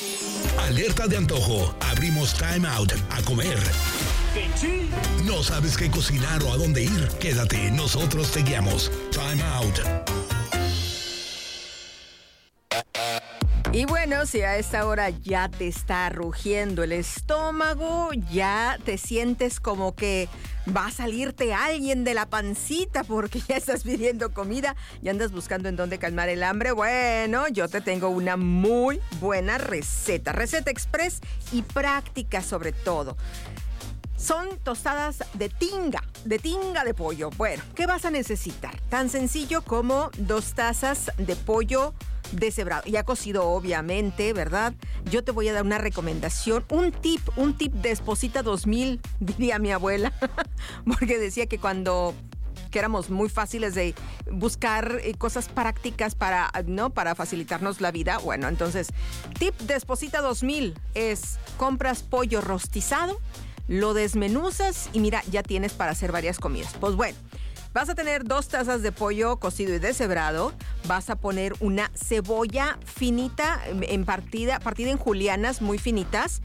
Alerta de antojo. Abrimos Time Out a comer. ¿No sabes qué cocinar o a dónde ir? Quédate, nosotros te guiamos. Time Out. Y bueno, si a esta hora ya te está rugiendo el estómago, ya te sientes como que va a salirte alguien de la pancita porque ya estás pidiendo comida y andas buscando en dónde calmar el hambre, bueno, yo te tengo una muy buena receta express y práctica sobre todo. Son tostadas de tinga de pollo. Bueno, ¿qué vas a necesitar? Tan sencillo como 2 tazas de pollo deshebrado, ya cocido obviamente, ¿verdad? Yo te voy a dar una recomendación, un tip de Esposita 2000, diría mi abuela, porque decía que éramos muy fáciles de buscar cosas prácticas para facilitarnos la vida. Bueno, entonces, tip de Esposita 2000 es: compras pollo rostizado, lo desmenuzas y mira, ya tienes para hacer varias comidas. Pues bueno, vas a tener 2 tazas de pollo cocido y deshebrado. Vas a poner una cebolla finita, partida en julianas muy finitas.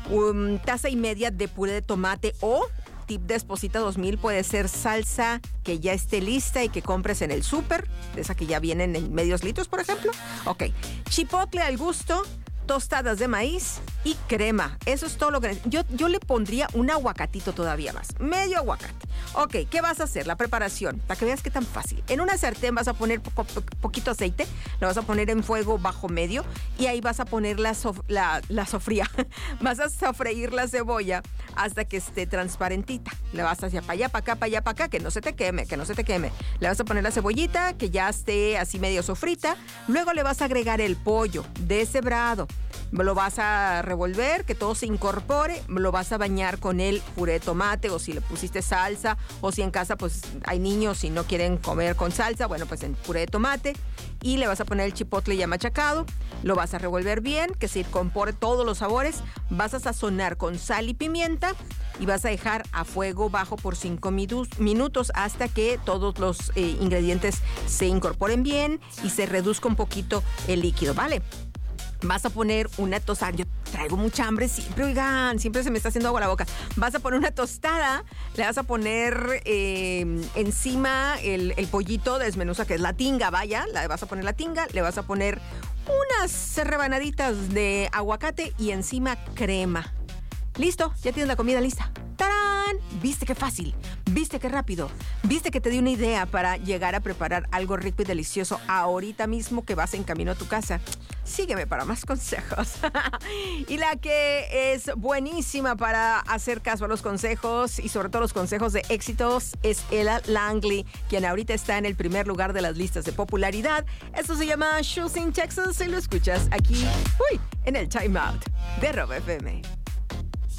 1,5 tazas de puré de tomate o, tip de Esposita 2000, puede ser salsa que ya esté lista y que compres en el súper, esa que ya vienen en medios litros, por ejemplo. Ok, chipotle al gusto, tostadas de maíz y crema. Eso es todo lo que... Yo le pondría un aguacatito todavía más. Medio aguacate. Ok, ¿qué vas a hacer? La preparación, para que veas qué tan fácil. En una sartén vas a poner poquito aceite, lo vas a poner en fuego bajo medio y ahí vas a poner la sofría. Vas a sofreír la cebolla hasta que esté transparentita. Le vas hacia para allá, para acá, que no se te queme. Le vas a poner la cebollita, que ya esté así medio sofrita. Luego le vas a agregar el pollo deshebrado. Lo vas a revolver, que todo se incorpore, lo vas a bañar con el puré de tomate, o si le pusiste salsa, o si en casa pues hay niños y no quieren comer con salsa, bueno, pues en puré de tomate, y le vas a poner el chipotle ya machacado, lo vas a revolver bien, que se incorpore todos los sabores, vas a sazonar con sal y pimienta, y vas a dejar a fuego bajo por 5 minutos hasta que todos los ingredientes se incorporen bien y se reduzca un poquito el líquido, ¿vale? Vas a poner una tostada. Yo traigo mucha hambre siempre, oigan, siempre se me está haciendo agua la boca. Vas a poner una tostada, le vas a poner encima el pollito desmenuza, que es la tinga, vaya. Le vas a poner la tinga, le vas a poner unas rebanaditas de aguacate y encima crema. Listo, ya tienes la comida lista. ¡Tarán! ¿Viste qué fácil? ¿Viste qué rápido? ¿Viste que te di una idea para llegar a preparar algo rico y delicioso ahorita mismo que vas en camino a tu casa? Sígueme para más consejos. Y la que es buenísima para hacer caso a los consejos y sobre todo los consejos de éxitos es Ella Langley, quien ahorita está en el primer lugar de las listas de popularidad. Esto se llama Shoes in Texas y lo escuchas aquí, en el Time Out de Rob FM.